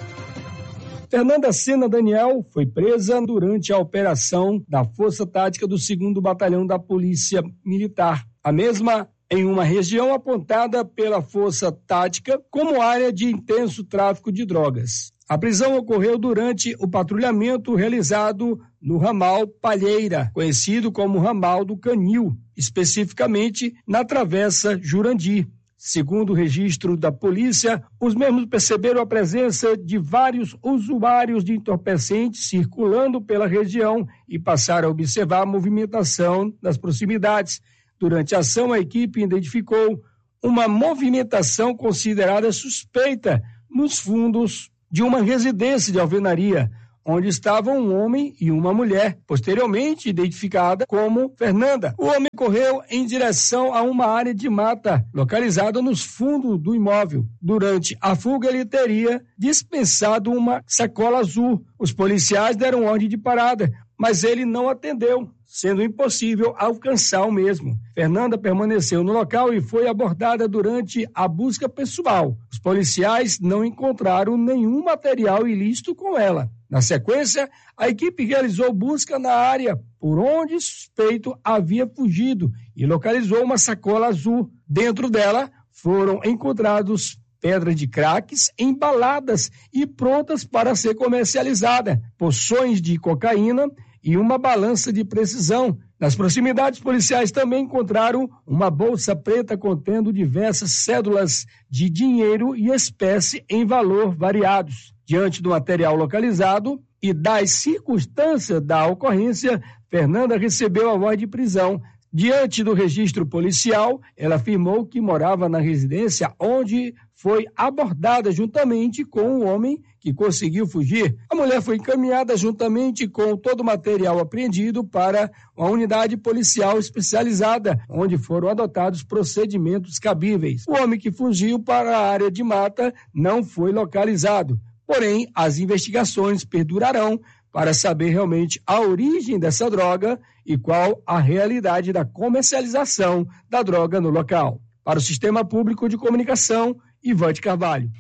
Fernanda Sena Daniel foi presa durante a operação da Força Tática do 2º Batalhão da Polícia Militar. A mesma em uma região apontada pela Força Tática como área de intenso tráfico de drogas. A prisão ocorreu durante o patrulhamento realizado no ramal Palheira, conhecido como ramal do Canil, especificamente na Travessa Jurandi. Segundo o registro da polícia, os mesmos perceberam a presença de vários usuários de entorpecentes circulando pela região e passaram a observar a movimentação nas proximidades. Durante a ação, a equipe identificou uma movimentação considerada suspeita nos fundos de uma residência de alvenaria, onde estavam um homem e uma mulher, posteriormente identificada como Fernanda. O homem correu em direção a uma área de mata localizada nos fundos do imóvel. Durante a fuga, ele teria dispensado uma sacola azul. Os policiais deram ordem de parada, mas ele não atendeu, sendo impossível alcançar o mesmo. Fernanda permaneceu no local e foi abordada durante a busca pessoal. Os policiais não encontraram nenhum material ilícito com ela. Na sequência, a equipe realizou busca na área por onde o suspeito havia fugido e localizou uma sacola azul. Dentro dela foram encontrados pedras de craques embaladas e prontas para ser comercializada, porções de cocaína e uma balança de precisão. Nas proximidades, policiais também encontraram uma bolsa preta contendo diversas cédulas de dinheiro e espécie em valor variados. Diante do material localizado e das circunstâncias da ocorrência, Fernanda recebeu a voz de prisão. Diante do registro policial, ela afirmou que morava na residência onde foi abordada juntamente com o homem que conseguiu fugir. A mulher foi encaminhada juntamente com todo o material apreendido para uma unidade policial especializada, onde foram adotados procedimentos cabíveis. O homem que fugiu para a área de mata não foi localizado. Porém, as investigações perdurarão para saber realmente a origem dessa droga e qual a realidade da comercialização da droga no local. Para o Sistema Público de Comunicação, Ivante Carvalho.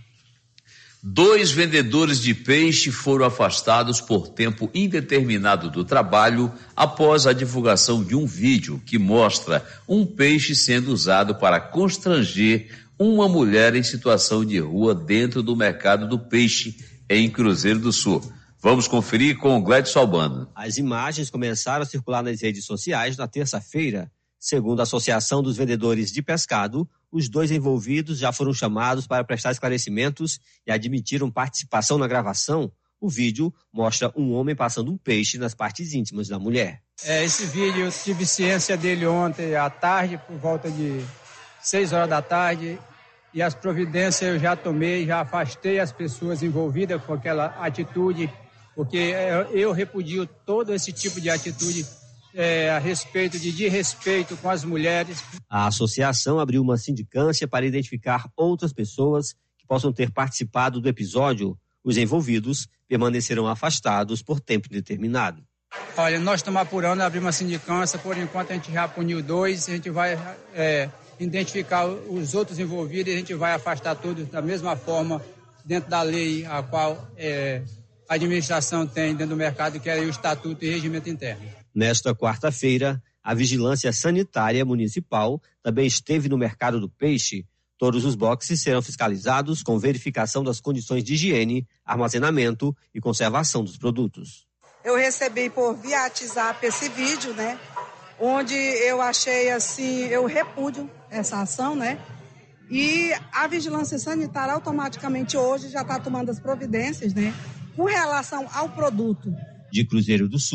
2 vendedores de peixe foram afastados por tempo indeterminado do trabalho após a divulgação de um vídeo que mostra um peixe sendo usado para constranger uma mulher em situação de rua dentro do mercado do peixe em Cruzeiro do Sul. Vamos conferir com o Gledson Albano. As imagens começaram a circular nas redes sociais na terça-feira. Segundo a Associação dos Vendedores de Pescado, os 2 envolvidos já foram chamados para prestar esclarecimentos e admitiram participação na gravação. O vídeo mostra um homem passando um peixe nas partes íntimas da mulher. Esse vídeo eu tive ciência dele ontem à tarde, por volta de 6 horas da tarde, e as providências eu já tomei, já afastei as pessoas envolvidas com aquela atitude, porque eu repudio todo esse tipo de atitude a respeito de desrespeito com as mulheres. A associação abriu uma sindicância para identificar outras pessoas que possam ter participado do episódio. Os envolvidos permanecerão afastados por tempo indeterminado. Olha, nós estamos apurando, abrimos uma sindicância, por enquanto a gente já puniu 2, a gente vai identificar os outros envolvidos e a gente vai afastar todos da mesma forma, dentro da lei a qual a administração tem dentro do mercado, que é o Estatuto e Regimento Interno. Nesta quarta-feira, a Vigilância Sanitária Municipal também esteve no mercado do peixe. Todos os boxes serão fiscalizados com verificação das condições de higiene, armazenamento e conservação dos produtos. Eu recebi por via WhatsApp esse vídeo, né? Onde eu achei assim, eu repúdio essa ação, né? E a Vigilância Sanitária automaticamente hoje já está tomando as providências, né? Com relação ao produto. De Cruzeiro do Sul,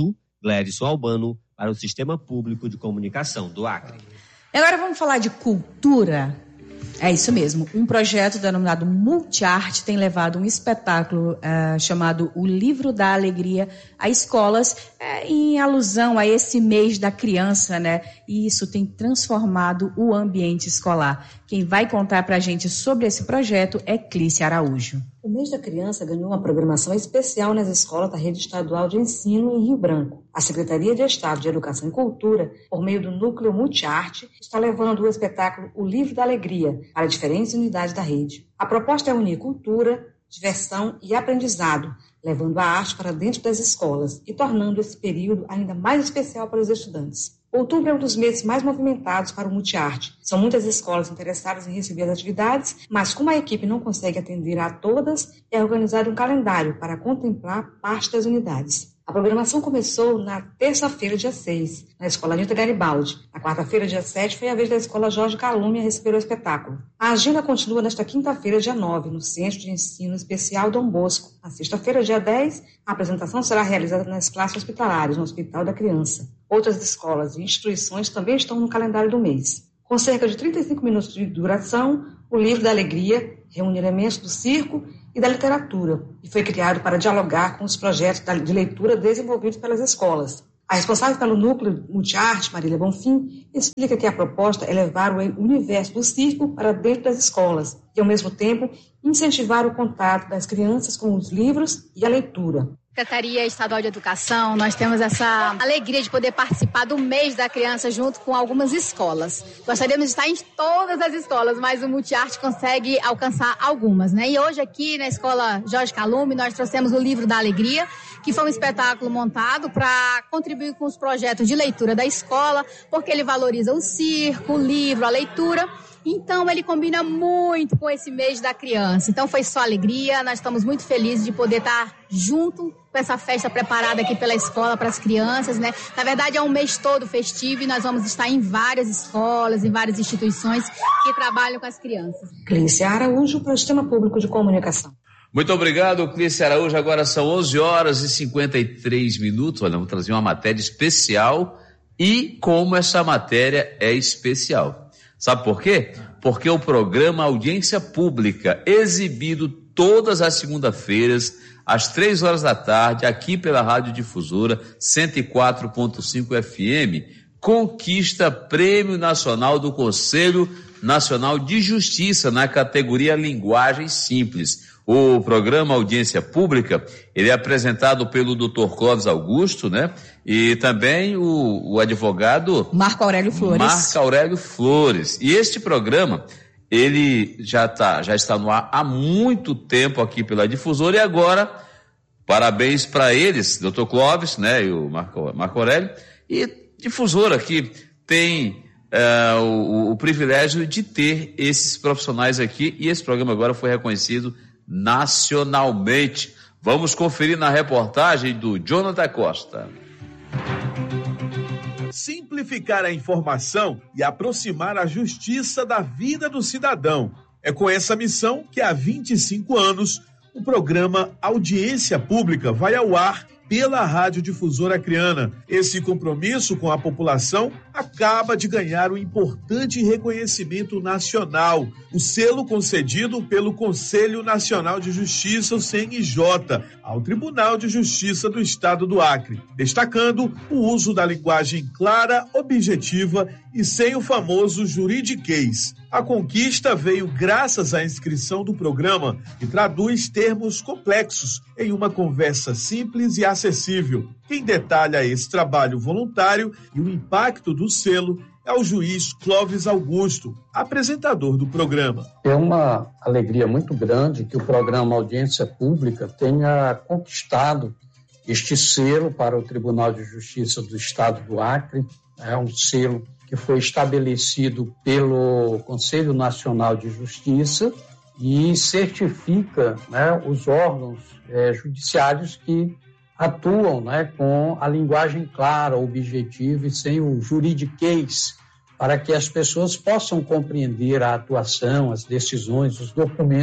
Glédson Albano, para o Sistema Público de Comunicação do Acre. Agora vamos falar de cultura. É isso mesmo. Um projeto denominado Multiarte tem levado um espetáculo chamado O Livro da Alegria a escolas, em alusão a esse mês da criança, né? E isso tem transformado o ambiente escolar. Quem vai contar pra gente sobre esse projeto é Clícia Araújo. O mês da criança ganhou uma programação especial nas escolas da Rede Estadual de Ensino em Rio Branco. A Secretaria de Estado de Educação e Cultura, por meio do Núcleo Multiarte, está levando o espetáculo O Livro da Alegria para diferentes unidades da rede. A proposta é unir cultura, diversão e aprendizado, levando a arte para dentro das escolas e tornando esse período ainda mais especial para os estudantes. Outubro é um dos meses mais movimentados para o Multiarte. São muitas escolas interessadas em receber as atividades, mas como a equipe não consegue atender a todas, é organizado um calendário para contemplar parte das unidades. A programação começou na terça-feira, dia 6, na Escola Anita Garibaldi. Na quarta-feira, dia 7, foi a vez da Escola Jorge Calumnia receber o espetáculo. A agenda continua nesta quinta-feira, dia 9, no Centro de Ensino Especial Dom Bosco. Na sexta-feira, dia 10, a apresentação será realizada nas classes hospitalares, no Hospital da Criança. Outras escolas e instituições também estão no calendário do mês. Com cerca de 35 minutos de duração, o Livro da Alegria reúne elementos do circo e da literatura e foi criado para dialogar com os projetos de leitura desenvolvidos pelas escolas. A responsável pelo Núcleo Multiarte, Marília Bonfim, explica que a proposta é levar o universo do circo para dentro das escolas e, ao mesmo tempo, incentivar o contato das crianças com os livros e a leitura. Secretaria Estadual de Educação, nós temos essa alegria de poder participar do mês da criança junto com algumas escolas. Gostaríamos de estar em todas as escolas, mas o Multiarte consegue alcançar algumas, né? E hoje aqui na Escola Jorge Calumnia nós trouxemos o Livro da Alegria, que foi um espetáculo montado para contribuir com os projetos de leitura da escola, porque ele valoriza o circo, o livro, a leitura. Então, ele combina muito com esse mês da criança. Então, foi só alegria. Nós estamos muito felizes de poder estar junto com essa festa preparada aqui pela escola para as crianças, né? Na verdade, é um mês todo festivo e nós vamos estar em várias escolas, em várias instituições que trabalham com as crianças. Clícia Araújo, para o Sistema Público de Comunicação. Muito obrigado, Clícia Araújo. Agora são 11 horas e 53 minutos. Olha, vamos trazer uma matéria especial e como essa matéria é especial. Sabe por quê? Porque o programa Audiência Pública, exibido todas as segundas-feiras, às 3 horas da tarde, aqui pela Rádio Difusora 104.5 FM, conquista Prêmio Nacional do Conselho Nacional de Justiça na categoria Linguagem Simples. O programa Audiência Pública, ele é apresentado pelo Dr. Clóvis Augusto, né? E também o advogado Marco Aurélio Flores. E este programa, ele já está no ar há muito tempo aqui pela Difusora e agora, parabéns para eles, Dr. Clóvis, né? E o Marco Aurélio. E Difusora que tem o privilégio de ter esses profissionais aqui e esse programa agora foi reconhecido nacionalmente. Vamos conferir na reportagem do Jonathan Costa. Simplificar a informação e aproximar a justiça da vida do cidadão. É com essa missão que há 25 anos o programa Audiência Pública vai ao ar pela Rádio Difusora Acreana. Esse compromisso com a população acaba de ganhar um importante reconhecimento nacional, o selo concedido pelo Conselho Nacional de Justiça, o CNJ, ao Tribunal de Justiça do Estado do Acre, destacando o uso da linguagem clara, objetiva e sem o famoso juridiquês. A conquista veio graças à inscrição do programa, que traduz termos complexos em uma conversa simples e acessível. Quem detalha esse trabalho voluntário e o impacto do selo é o juiz Clóvis Augusto, apresentador do programa. É uma alegria muito grande que o programa Audiência Pública tenha conquistado este selo para o Tribunal de Justiça do Estado do Acre. É um selo que foi estabelecido pelo Conselho Nacional de Justiça e certifica, né, os órgãos judiciários que atuam, né, com a linguagem clara, objetiva e sem o juridiquês, para que as pessoas possam compreender a atuação, as decisões, os documentos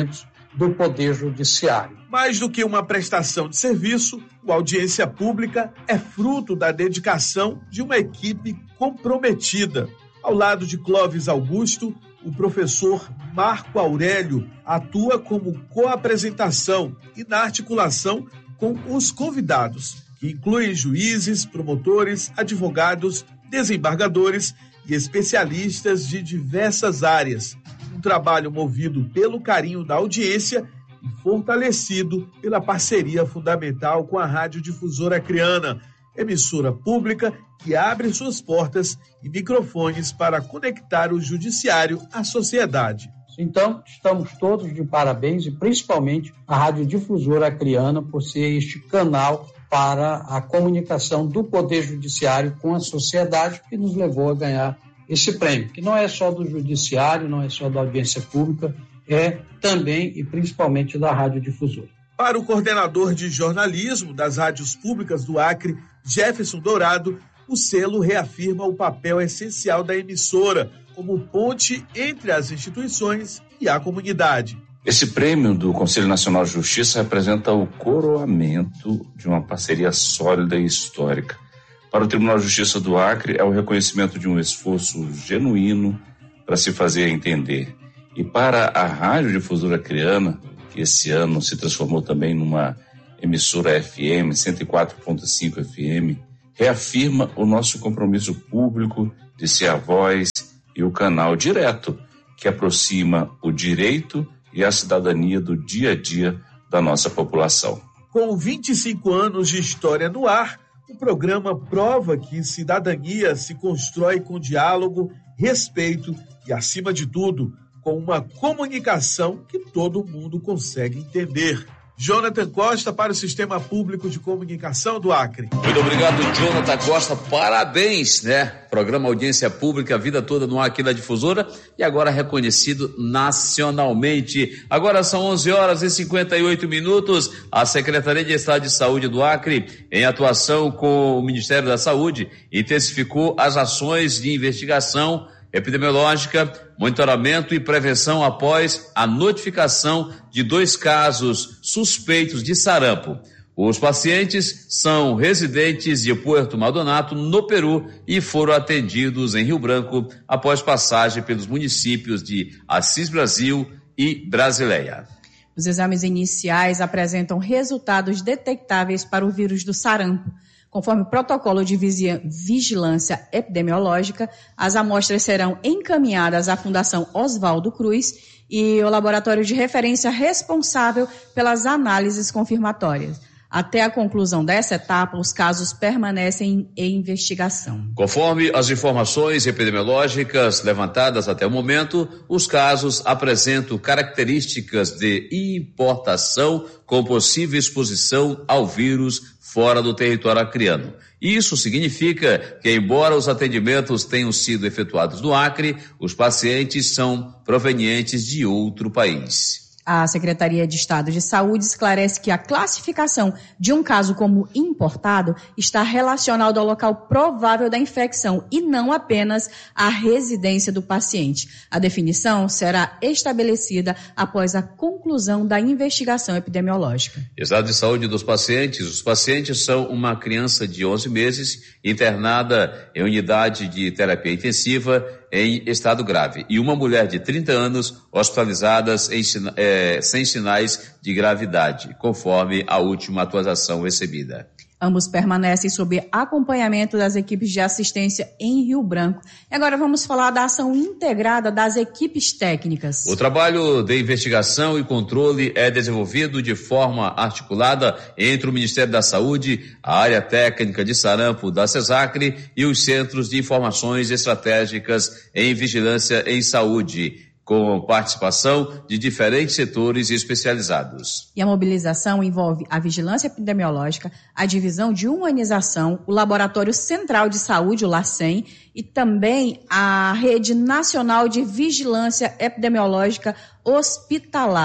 do Poder Judiciário. Mais do que uma prestação de serviço, o Audiência Pública é fruto da dedicação de uma equipe comprometida. Ao lado de Clóvis Augusto, o professor Marco Aurélio atua como co-apresentação e na articulação com os convidados, que incluem juízes, promotores, advogados, desembargadores e especialistas de diversas áreas. Um trabalho movido pelo carinho da audiência e fortalecido pela parceria fundamental com a Rádio Difusora Acreana, emissora pública que abre suas portas e microfones para conectar o judiciário à sociedade. Então, estamos todos de parabéns e principalmente a Rádio Difusora Acreana por ser este canal para a comunicação do Poder Judiciário com a sociedade que nos levou a ganhar esse prêmio, que não é só do Judiciário, não é só da audiência pública, é também e principalmente da Rádio Difusora. Para o coordenador de jornalismo das rádios públicas do Acre, Jefferson Dourado, o selo reafirma o papel essencial da emissora como ponte entre as instituições e a comunidade. Esse prêmio do Conselho Nacional de Justiça representa o coroamento de uma parceria sólida e histórica. Para o Tribunal de Justiça do Acre, é o reconhecimento de um esforço genuíno para se fazer entender. E para a Rádio Difusora Acreana, que esse ano se transformou também numa emissora FM, 104.5 FM, reafirma o nosso compromisso público de ser a voz e o canal direto que aproxima o direito e a cidadania do dia a dia da nossa população. Com 25 anos de história no ar, o programa prova que cidadania se constrói com diálogo, respeito e, acima de tudo, com uma comunicação que todo mundo consegue entender. Jonathan Costa para o Sistema Público de Comunicação do Acre. Muito obrigado, Jonathan Costa. Parabéns, né? Programa Audiência Pública, a vida toda no ar aqui na Difusora e agora reconhecido nacionalmente. Agora são 11h58. A Secretaria de Estado de Saúde do Acre, em atuação com o Ministério da Saúde, intensificou as ações de investigação epidemiológica, monitoramento e prevenção após a notificação de 2 casos suspeitos de sarampo. Os pacientes são residentes de Puerto Maldonado, no Peru, e foram atendidos em Rio Branco após passagem pelos municípios de Assis Brasil e Brasileia. Os exames iniciais apresentam resultados detectáveis para o vírus do sarampo. Conforme o protocolo de vigilância epidemiológica, as amostras serão encaminhadas à Fundação Oswaldo Cruz e o laboratório de referência responsável pelas análises confirmatórias. Até a conclusão dessa etapa, os casos permanecem em investigação. Conforme as informações epidemiológicas levantadas até o momento, os casos apresentam características de importação com possível exposição ao vírus fora do território acreano. Isso significa que, embora os atendimentos tenham sido efetuados no Acre, os pacientes são provenientes de outro país. A Secretaria de Estado de Saúde esclarece que a classificação de um caso como importado está relacionada ao local provável da infecção e não apenas à residência do paciente. A definição será estabelecida após a conclusão da investigação epidemiológica. Estado de saúde dos pacientes. Os pacientes são uma criança de 11 meses internada em unidade de terapia intensiva em estado grave e uma mulher de 30 anos hospitalizadas sem sinais de gravidade, conforme a última atualização recebida. Ambos permanecem sob acompanhamento das equipes de assistência em Rio Branco. E agora vamos falar da ação integrada das equipes técnicas. O trabalho de investigação e controle é desenvolvido de forma articulada entre o Ministério da Saúde, a área técnica de sarampo da CESACRE e os Centros de Informações Estratégicas em Vigilância em Saúde, com participação de diferentes setores especializados. E a mobilização envolve a vigilância epidemiológica, a divisão de humanização, o Laboratório Central de Saúde, o LACEN, e também a Rede Nacional de Vigilância Epidemiológica Hospitalar.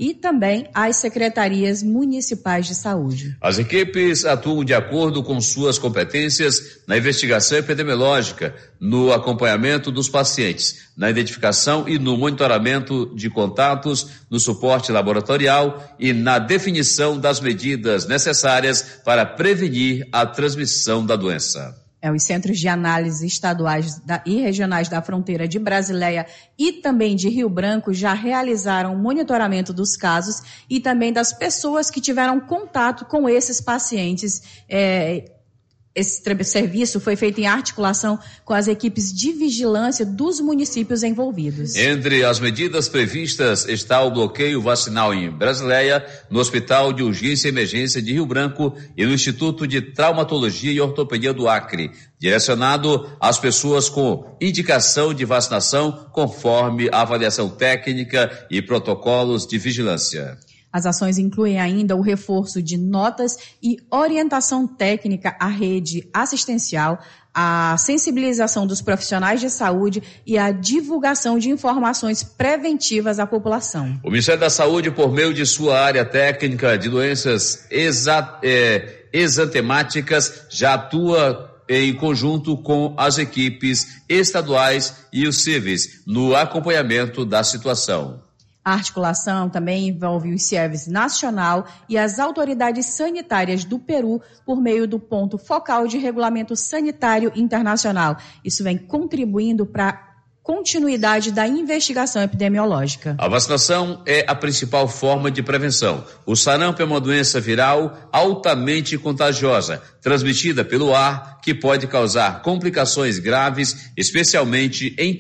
e também as secretarias municipais de saúde. As equipes atuam de acordo com suas competências na investigação epidemiológica, no acompanhamento dos pacientes, na identificação e no monitoramento de contatos, no suporte laboratorial e na definição das medidas necessárias para prevenir a transmissão da doença. Os centros de análise estaduais e regionais da fronteira de Brasileia e também de Rio Branco já realizaram monitoramento dos casos e também das pessoas que tiveram contato com esses pacientes. Esse serviço foi feito em articulação com as equipes de vigilância dos municípios envolvidos. Entre as medidas previstas está o bloqueio vacinal em Brasileia, no Hospital de Urgência e Emergência de Rio Branco e no Instituto de Traumatologia e Ortopedia do Acre, direcionado às pessoas com indicação de vacinação conforme a avaliação técnica e protocolos de vigilância. As ações incluem ainda o reforço de notas e orientação técnica à rede assistencial, a sensibilização dos profissionais de saúde e a divulgação de informações preventivas à população. O Ministério da Saúde, por meio de sua área técnica de doenças exantemáticas, já atua em conjunto com as equipes estaduais e os CIVs no acompanhamento da situação. A articulação também envolve o CIEVS nacional e as autoridades sanitárias do Peru por meio do ponto focal de regulamento sanitário internacional. Isso vem contribuindo para a continuidade da investigação epidemiológica. A vacinação é a principal forma de prevenção. O sarampo é uma doença viral altamente contagiosa, transmitida pelo ar, que pode causar complicações graves, especialmente em